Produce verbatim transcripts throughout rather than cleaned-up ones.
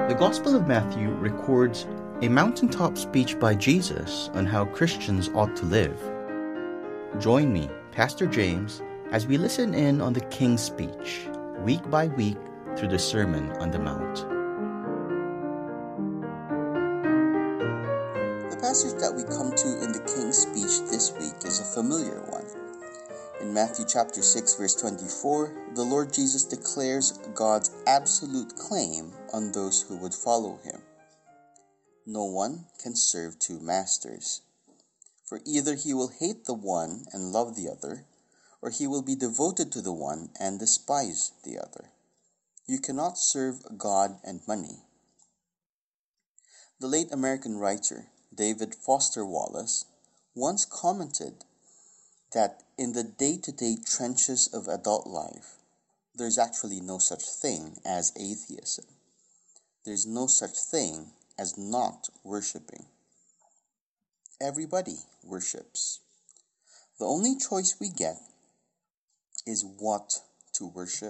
The Gospel of Matthew records a mountaintop speech by Jesus on how Christians ought to live. Join me, Pastor James, as we listen in on the King's speech, week by week through the Sermon on the Mount. The passage that we come to in the King's speech this week is a familiar one. In Matthew chapter six, verse twenty-four, the Lord Jesus declares God's absolute claim on those who would follow him. No one can serve two masters, for either he will hate the one and love the other, or he will be devoted to the one and despise the other. You cannot serve God and money. The late American writer David Foster Wallace once commented that in the day-to-day trenches of adult life, there's actually no such thing as atheism. There's no such thing as not worshiping. Everybody worships. The only choice we get is what to worship.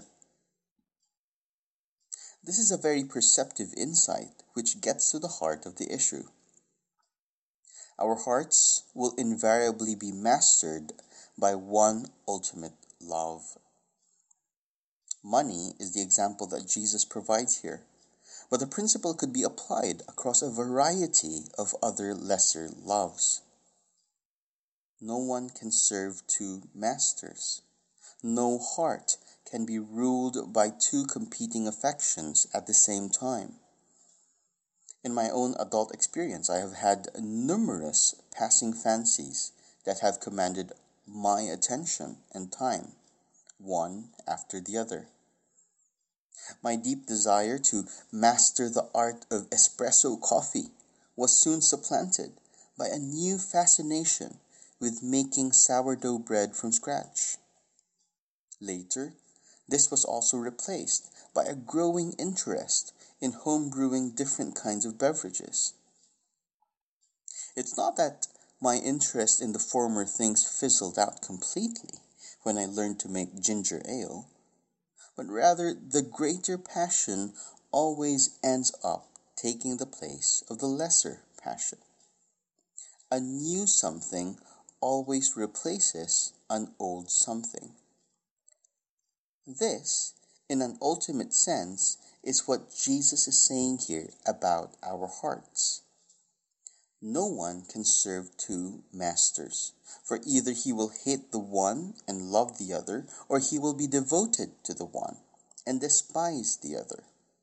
This is a very perceptive insight which gets to the heart of the issue. Our hearts will invariably be mastered by one ultimate love. Money is the example that Jesus provides here, but the principle could be applied across a variety of other lesser loves. No one can serve two masters. No heart can be ruled by two competing affections at the same time. In my own adult experience, I have had numerous passing fancies that have commanded my attention and time, one after the other. My deep desire to master the art of espresso coffee was soon supplanted by a new fascination with making sourdough bread from scratch. Later, this was also replaced by a growing interest in home brewing different kinds of beverages. It's not that my interest in the former things fizzled out completely when I learned to make ginger ale, but rather the greater passion always ends up taking the place of the lesser passion. A new something always replaces an old something. This, in an ultimate sense, is what Jesus is saying here about our hearts. No one can serve two masters, for either he will hate the one and love the other, or he will be devoted to the one and despise the other.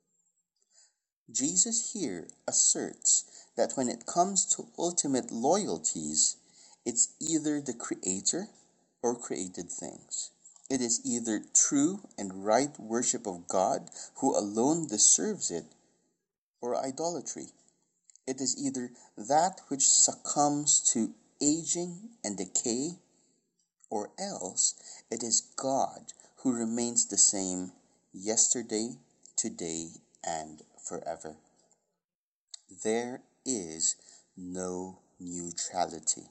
Jesus here asserts that when it comes to ultimate loyalties, it's either the creator or created things. It is either true and right worship of God, who alone deserves it, or idolatry. It is either that which succumbs to aging and decay, or else it is God who remains the same yesterday, today, and forever. There is no neutrality.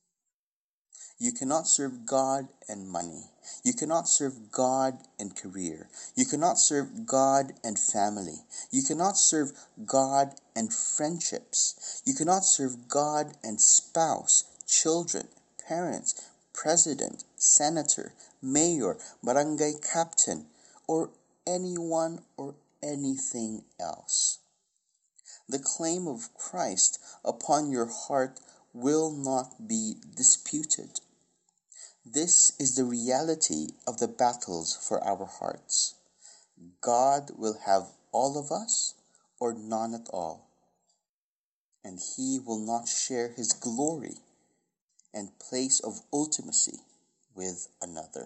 You cannot serve God and money. You cannot serve God and career. You cannot serve God and family. You cannot serve God and friendships. You cannot serve God and spouse, children, parents, president, senator, mayor, barangay captain, or anyone or anything else. The claim of Christ upon your heart will not be disputed. This is the reality of the battles for our hearts. God will have all of us or none at all, and he will not share his glory and place of ultimacy with another.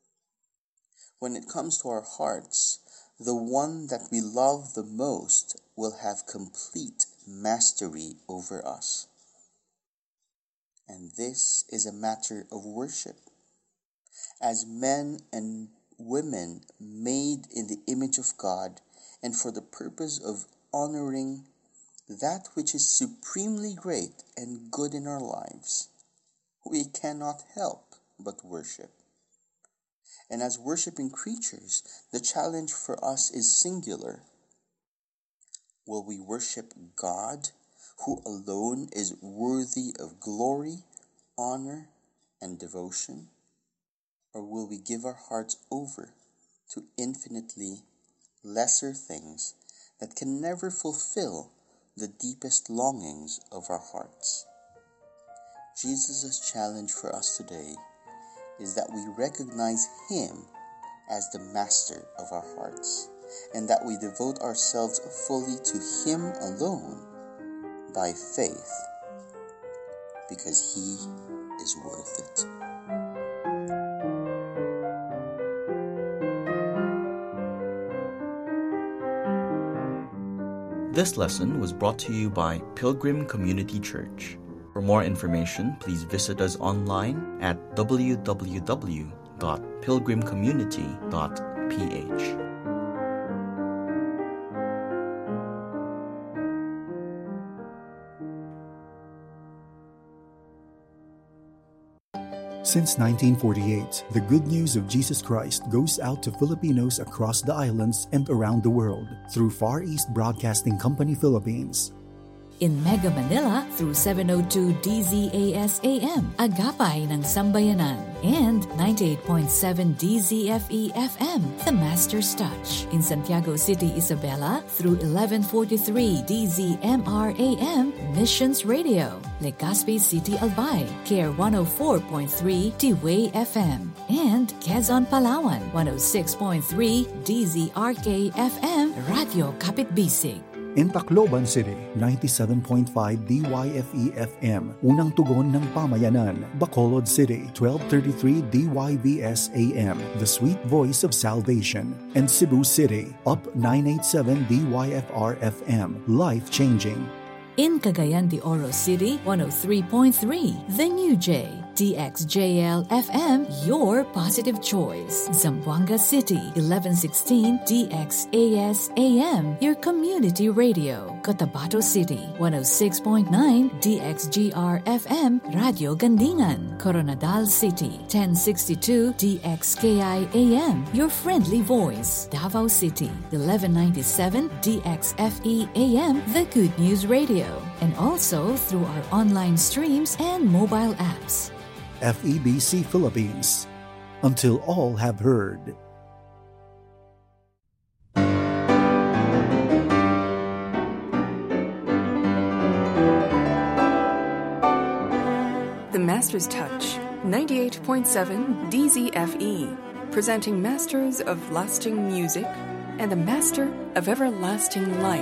When it comes to our hearts, the one that we love the most will have complete mastery over us. And this is a matter of worship. As men and women made in the image of God, and for the purpose of honoring that which is supremely great and good in our lives, we cannot help but worship. And as worshiping creatures, the challenge for us is singular. Will we worship God, who alone is worthy of glory, honor, and devotion? Or will we give our hearts over to infinitely lesser things that can never fulfill the deepest longings of our hearts? Jesus' challenge for us today is that we recognize Him as the master of our hearts, and that we devote ourselves fully to Him alone by faith, because He is worth it. This lesson was brought to you by Pilgrim Community Church. For more information, please visit us online at w w w dot pilgrim community dot p h. Since nineteen forty-eight, the good news of Jesus Christ goes out to Filipinos across the islands and around the world through Far East Broadcasting Company Philippines. In Mega Manila through seven oh two D Z A S A M, Agapay ng Sambayanan, and ninety-eight point seven D Z F E F M, The Master's Touch. In Santiago City, Isabela through eleven forty-three D Z M R A M, Missions Radio. Legazpi City, Albay, Care one oh four point three T-Way F M. And Quezon, Palawan, one oh six point three D Z R K F M, Radio Kapitbisig. In Tacloban City, ninety-seven point five D Y F E F M, Unang Tugon ng Pamayanan. Bacolod City, twelve thirty-three D Y V S A M, The Sweet Voice of Salvation. And Cebu City, Up nine eighty-seven D Y F R F M, Life Changing. In Cagayan de Oro City, one oh three point three, The New J, D X J L F M, Your Positive Choice. Zamboanga City, eleven sixteen D X A S A M, Your Community Radio. Cotabato City, one oh six point nine D X G R F M, Radio Gandingan. Coronadal City, ten sixty-two D X K I A M, Your Friendly Voice. Davao City, eleven ninety-seven D X F E A M, The Good News Radio. And also through our online streams and mobile apps. F E B C Philippines, until all have heard. The Master's Touch, ninety-eight point seven D Z F E, presenting Masters of Lasting Music and the Master of Everlasting Life.